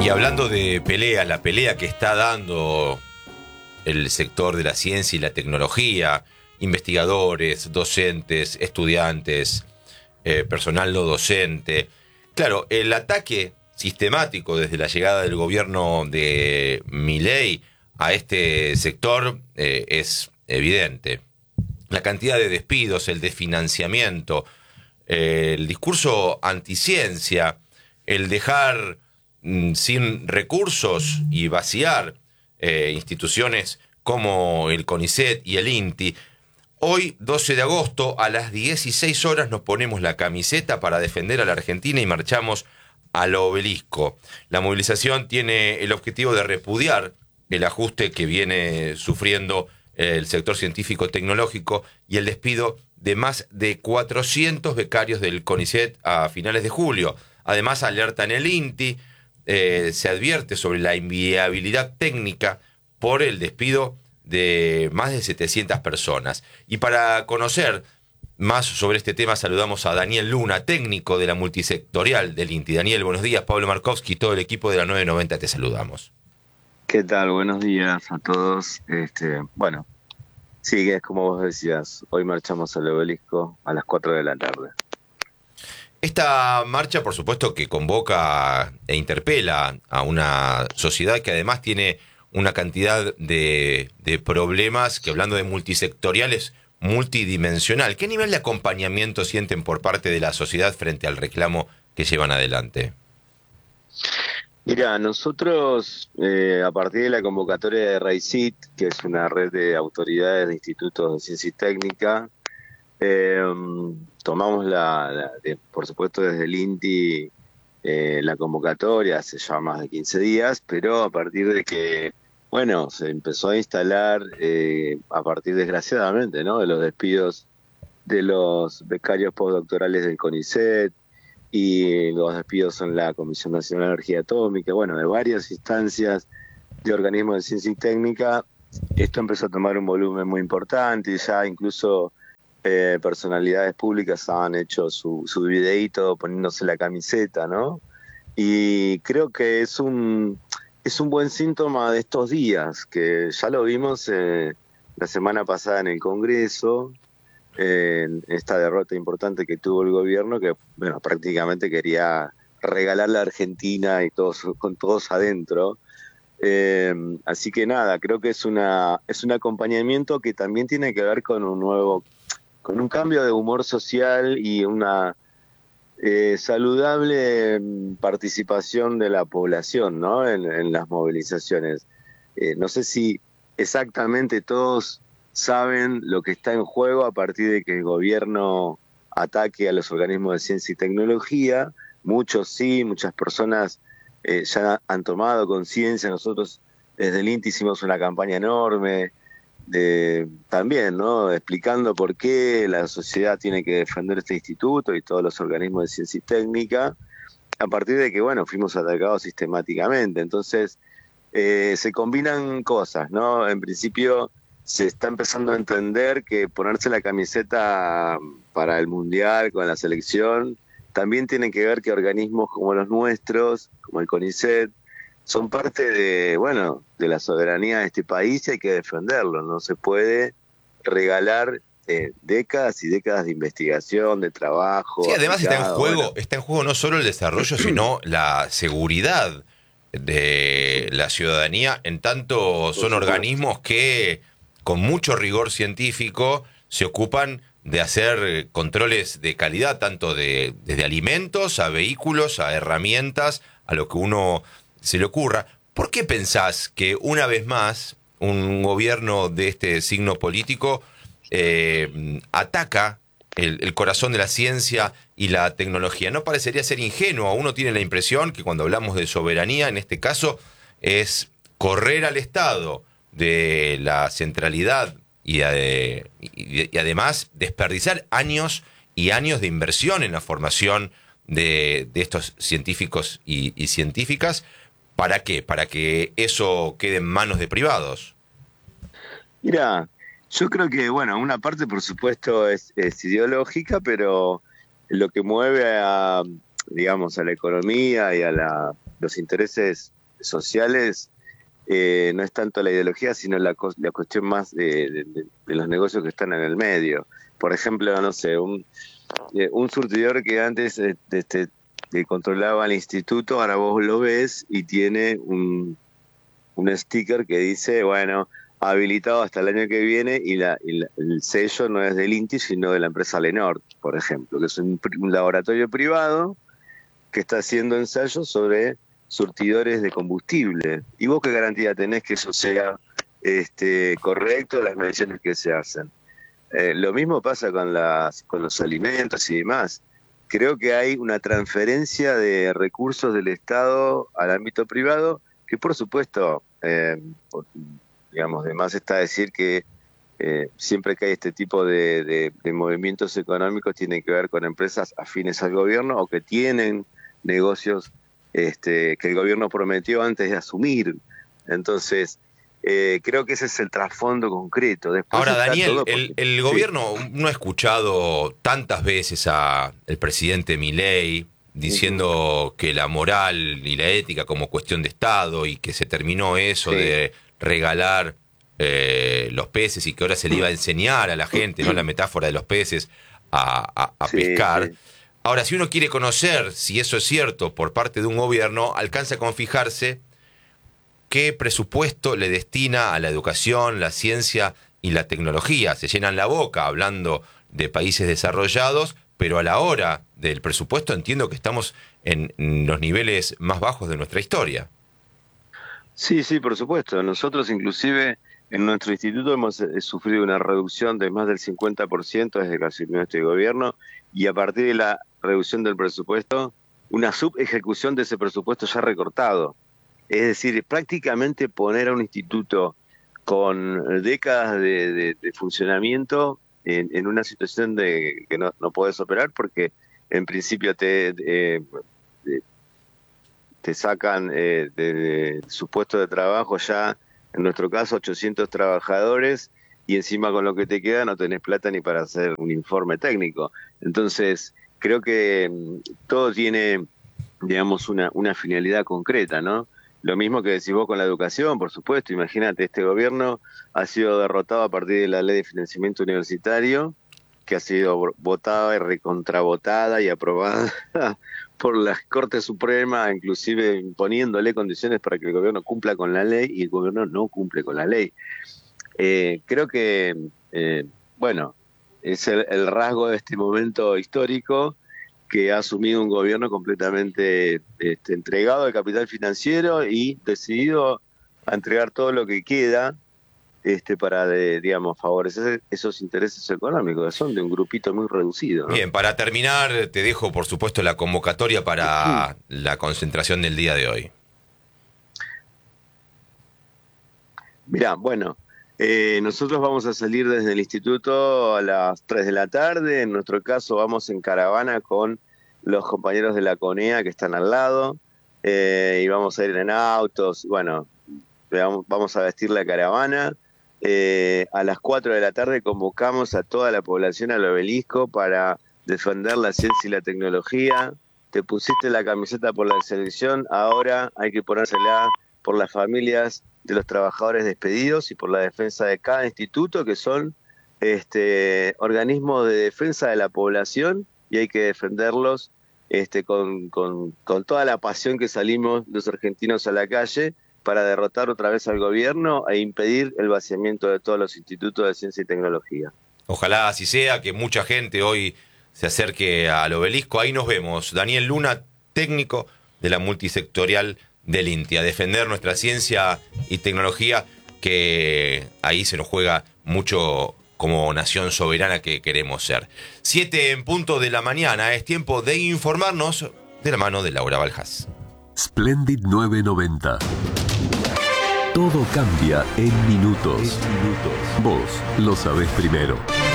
Y hablando de pelea, la pelea que está dando el sector de la ciencia y la tecnología, investigadores, docentes, estudiantes, personal no docente. Claro, el ataque sistemático desde la llegada del gobierno de Milei a este sector es evidente. La cantidad de despidos, el desfinanciamiento, el discurso anticiencia, el dejar sin recursos y vaciar instituciones como el CONICET y el INTI. Hoy, 12 de agosto, a las 16 horas nos ponemos la camiseta para defender a la Argentina y marchamos al Obelisco. La movilización tiene el objetivo de repudiar el ajuste que viene sufriendo el sector científico-tecnológico y el despido de más de 400 becarios del CONICET a finales de julio. Además, alerta en el INTI, se advierte sobre la inviabilidad técnica por el despido de más de 700 personas. Y para conocer más sobre este tema saludamos a Daniel Luna, técnico de la multisectorial del INTI. Daniel, buenos días. Pablo Markovsky y todo el equipo de la 990 te saludamos. ¿Qué tal? Buenos días a todos. Bueno, sí, es como vos decías, hoy marchamos al Obelisco a las 4 de la tarde. Esta marcha, por supuesto, que convoca e interpela a una sociedad que además tiene una cantidad de problemas que, hablando de multisectoriales, multidimensional. ¿Qué nivel de acompañamiento sienten por parte de la sociedad frente al reclamo que llevan adelante? Mira, nosotros, a partir de la convocatoria de RAICIT, que es una red de autoridades de institutos de ciencia y técnica, tomamos por supuesto desde el INTI la convocatoria hace ya más de 15 días, pero a partir de que, bueno, se empezó a instalar, a partir desgraciadamente, ¿no?, de los despidos de los becarios postdoctorales del CONICET y los despidos en la Comisión Nacional de Energía Atómica, bueno, de varias instancias de organismos de ciencia y técnica, esto empezó a tomar un volumen muy importante y ya incluso personalidades públicas han hecho su videíto poniéndose la camiseta, ¿no? Y creo que es un buen síntoma de estos días, que ya lo vimos la semana pasada en el Congreso, en esta derrota importante que tuvo el gobierno, que bueno, prácticamente quería regalar la Argentina y todos con todos adentro. Así que nada, creo que es un acompañamiento que también tiene que ver con un cambio de humor social y una saludable participación de la población, ¿no?, en las movilizaciones. No sé si exactamente todos saben lo que está en juego a partir de que el gobierno ataque a los organismos de ciencia y tecnología. Muchos sí, muchas personas ya han tomado conciencia. Nosotros desde el INTI hicimos una campaña enorme también, ¿no?, explicando por qué la sociedad tiene que defender este instituto y todos los organismos de ciencia y técnica, a partir de que, bueno, fuimos atacados sistemáticamente. Entonces, se combinan cosas, ¿no? En principio, se está empezando a entender que ponerse la camiseta para el Mundial con la selección también tiene que ver que organismos como los nuestros, como el CONICET, son parte de la soberanía de este país y hay que defenderlo. No se puede regalar décadas y décadas de investigación, de trabajo. Sí, además aplicado, está en juego no solo el desarrollo, sino la seguridad de la ciudadanía, en tanto son organismos que con mucho rigor científico se ocupan de hacer controles de calidad, tanto desde alimentos a vehículos, a herramientas, a lo que uno se le ocurra. ¿Por qué pensás que una vez más un gobierno de este signo político ataca el corazón de la ciencia y la tecnología? No parecería ser ingenuo. Uno tiene la impresión que cuando hablamos de soberanía, en este caso, es correr al Estado de la centralidad y además desperdiciar años y años de inversión en la formación de estos científicos y científicas. ¿Para qué? ¿Para que eso quede en manos de privados? Mira, yo creo que, bueno, una parte por supuesto es ideológica, pero lo que mueve digamos, a la economía y a los intereses sociales no es tanto la ideología, sino la cuestión más de los negocios que están en el medio. Por ejemplo, no sé, un surtidor que antes que controlaba el instituto, ahora vos lo ves y tiene un sticker que dice, bueno, habilitado hasta el año que viene, y el sello no es del INTI, sino de la empresa Lenord, por ejemplo, que es un laboratorio privado que está haciendo ensayos sobre surtidores de combustible. ¿Y vos qué garantía tenés que eso sea correcto, las mediciones que se hacen? Lo mismo pasa con los alimentos y demás. Creo que hay una transferencia de recursos del Estado al ámbito privado, que por supuesto, digamos, de más está decir que siempre que hay este tipo de movimientos económicos tienen que ver con empresas afines al gobierno o que tienen negocios que el gobierno prometió antes de asumir. Entonces, creo que ese es el trasfondo concreto. Después ahora, Daniel, porque, el gobierno, uno ha escuchado tantas veces al presidente Milei diciendo que la moral y la ética como cuestión de Estado, y que se terminó eso de regalar los peces, y que ahora se le iba a enseñar a la gente, no la metáfora de los peces, a pescar. Sí. Ahora, si uno quiere conocer si eso es cierto por parte de un gobierno, alcanza con fijarse qué presupuesto le destina a la educación, la ciencia y la tecnología. Se llenan la boca hablando de países desarrollados, pero a la hora del presupuesto entiendo que estamos en los niveles más bajos de nuestra historia. Sí, por supuesto. Nosotros inclusive en nuestro instituto hemos sufrido una reducción de más del 50% desde que asumió este gobierno, y a partir de la reducción del presupuesto, una subejecución de ese presupuesto ya recortado. Es decir, prácticamente poner a un instituto con décadas de funcionamiento en una situación de que no podés operar, porque en principio te sacan de su puesto de trabajo ya, en nuestro caso, 800 trabajadores, y encima con lo que te queda no tenés plata ni para hacer un informe técnico. Entonces, creo que todo tiene, digamos, una finalidad concreta, ¿no? Lo mismo que decís vos con la educación, por supuesto. Imagínate, este gobierno ha sido derrotado a partir de la ley de financiamiento universitario, que ha sido votada y recontravotada y aprobada por la Corte Suprema, inclusive imponiéndole condiciones para que el gobierno cumpla con la ley, y el gobierno no cumple con la ley. Creo que, bueno, es el rasgo de este momento histórico, que ha asumido un gobierno completamente entregado al capital financiero y decidido a entregar todo lo que queda para, digamos, favorecer esos intereses económicos, que son de un grupito muy reducido, ¿no? Bien, para terminar, te dejo, por supuesto, la convocatoria para la concentración del día de hoy. Mirá, bueno, nosotros vamos a salir desde el instituto a las 3 de la tarde. En nuestro caso vamos en caravana con los compañeros de la CONEA que están al lado, y vamos a ir en autos. Bueno, vamos a vestir la caravana. A las 4 de la tarde convocamos a toda la población al obelisco para defender la ciencia y la tecnología. Te pusiste la camiseta por la selección, ahora hay que ponérsela por las familias de los trabajadores despedidos y por la defensa de cada instituto, que son organismos de defensa de la población, y hay que defenderlos con toda la pasión que salimos los argentinos a la calle para derrotar otra vez al gobierno e impedir el vaciamiento de todos los institutos de ciencia y tecnología. Ojalá así sea, que mucha gente hoy se acerque al obelisco. Ahí nos vemos. Daniel Luna, técnico de la multisectorial del INTI, a defender nuestra ciencia y tecnología, que ahí se nos juega mucho como nación soberana que queremos ser. 7:00 a.m, es tiempo de informarnos de la mano de Laura Baljas. Splendid 990. Todo cambia en minutos. Vos lo sabés primero.